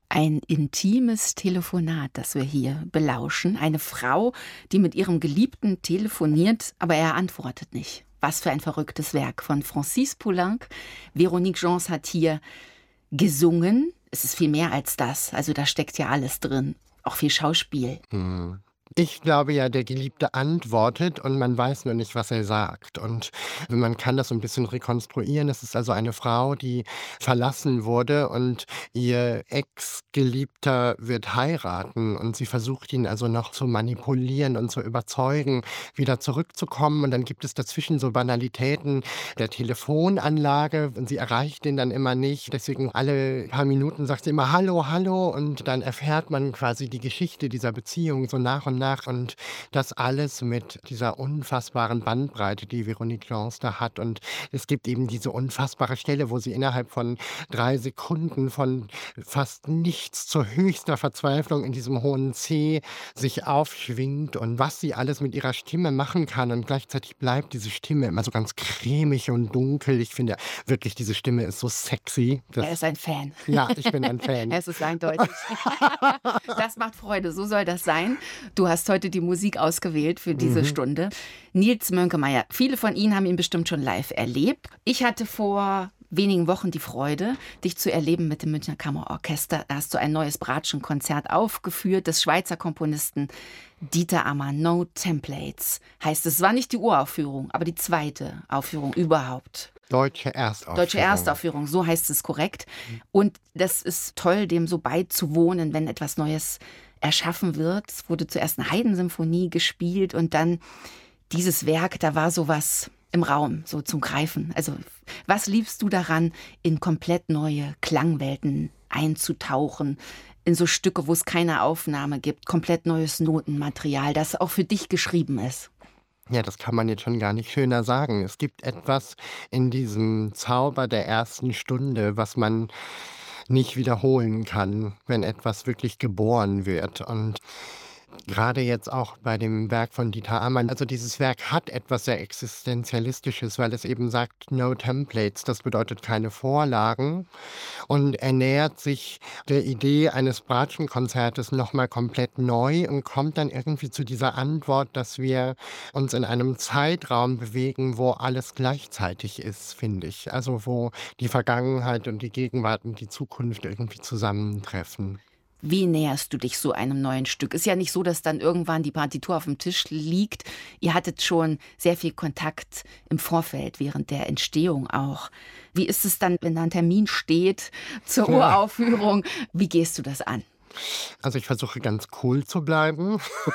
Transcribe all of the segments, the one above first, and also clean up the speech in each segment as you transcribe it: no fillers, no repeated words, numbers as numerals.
Ein intimes Telefonat, das wir hier belauschen. Eine Frau, die mit ihrem Geliebten telefoniert, aber er antwortet nicht. Was für ein verrücktes Werk von Francis Poulenc. Véronique Gens hat hier gesungen. Es ist viel mehr als das. Also da steckt ja alles drin. Auch viel Schauspiel. Ich glaube ja, der Geliebte antwortet und man weiß nur nicht, was er sagt. Und man kann das so ein bisschen rekonstruieren. Es ist also eine Frau, die verlassen wurde und ihr Ex-Geliebter wird heiraten und sie versucht ihn also noch zu manipulieren und zu überzeugen, wieder zurückzukommen. Und dann gibt es dazwischen so Banalitäten der Telefonanlage und sie erreicht ihn dann immer nicht. Deswegen alle paar Minuten sagt sie immer „Hallo, hallo" und dann erfährt man quasi die Geschichte dieser Beziehung so nach und nach und das alles mit dieser unfassbaren Bandbreite, die Véronique Gens da hat. Und es gibt eben diese unfassbare Stelle, wo sie innerhalb von 3 Sekunden von fast nichts zur höchster Verzweiflung in diesem hohen C sich aufschwingt und was sie alles mit ihrer Stimme machen kann. Und gleichzeitig bleibt diese Stimme immer so ganz cremig und dunkel. Ich finde wirklich, diese Stimme ist so sexy. Er ist ein Fan. Ja, ich bin ein Fan. Es ist eindeutig. Das macht Freude, so soll das sein. Du hast heute die Musik ausgewählt für diese Stunde. Nils Mönkemeyer, viele von Ihnen haben ihn bestimmt schon live erlebt. Ich hatte vor wenigen Wochen die Freude, dich zu erleben mit dem Münchner Kammerorchester. Da hast du ein neues Bratschenkonzert aufgeführt des Schweizer Komponisten Dieter Amann. No Templates heißt es. Es war nicht die Uraufführung, aber die zweite Aufführung überhaupt. Deutsche Erstaufführung. Deutsche Erstaufführung, so heißt es korrekt. Und das ist toll, dem so beizuwohnen, wenn etwas Neues erschaffen wird. Es wurde zuerst eine Haydn-Symphonie gespielt und dann dieses Werk, da war sowas im Raum, so zum Greifen. Also was liebst du daran, in komplett neue Klangwelten einzutauchen, in so Stücke, wo es keine Aufnahme gibt, komplett neues Notenmaterial, das auch für dich geschrieben ist? Ja, das kann man jetzt schon gar nicht schöner sagen. Es gibt etwas in diesem Zauber der ersten Stunde, was man nicht wiederholen kann, wenn etwas wirklich geboren wird. Und gerade jetzt auch bei dem Werk von Dieter Amann, also dieses Werk hat etwas sehr Existenzialistisches, weil es eben sagt, no templates, das bedeutet keine Vorlagen. Und er nähert sich der Idee eines Bratschenkonzertes nochmal komplett neu und kommt dann irgendwie zu dieser Antwort, dass wir uns in einem Zeitraum bewegen, wo alles gleichzeitig ist, finde ich. Also wo die Vergangenheit und die Gegenwart und die Zukunft irgendwie zusammentreffen. Wie näherst du dich so einem neuen Stück? Ist ja nicht so, dass dann irgendwann die Partitur auf dem Tisch liegt. Ihr hattet schon sehr viel Kontakt im Vorfeld, während der Entstehung auch. Wie ist es dann, wenn da ein Termin steht zur Uraufführung? Wie gehst du das an? Also ich versuche ganz cool zu bleiben,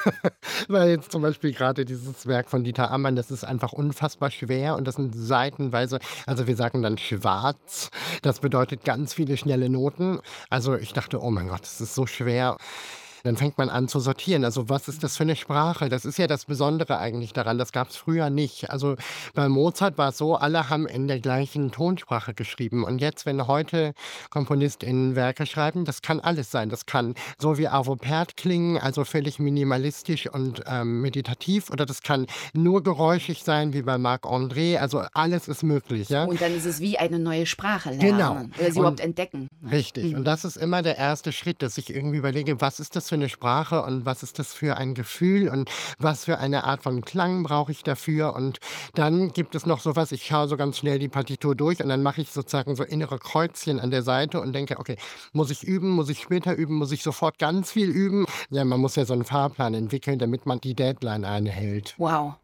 weil jetzt zum Beispiel gerade dieses Werk von Dieter Amann, das ist einfach unfassbar schwer und das sind seitenweise, also wir sagen dann schwarz, das bedeutet ganz viele schnelle Noten. Also ich dachte, oh mein Gott, das ist so schwer. Dann fängt man an zu sortieren. Also was ist das für eine Sprache? Das ist ja das Besondere eigentlich daran. Das gab es früher nicht. Also bei Mozart war es so, alle haben in der gleichen Tonsprache geschrieben. Und jetzt, wenn heute KomponistInnen Werke schreiben, das kann alles sein. Das kann so wie Arvo Pärt klingen, also völlig minimalistisch und meditativ. Oder das kann nur geräuschig sein, wie bei Marc André. Also alles ist möglich. Ja? Und dann ist es wie eine neue Sprache lernen. Genau. Oder sie überhaupt entdecken. Richtig. Und das ist immer der erste Schritt, dass ich irgendwie überlege, was ist das für eine Sprache und was ist das für ein Gefühl und was für eine Art von Klang brauche ich dafür. Und dann gibt es noch sowas, ich schaue so ganz schnell die Partitur durch und dann mache ich sozusagen so innere Kreuzchen an der Seite und denke, okay, muss ich üben, muss ich später üben, muss ich sofort ganz viel üben? Ja, man muss ja so einen Fahrplan entwickeln, damit man die Deadline einhält. Wow.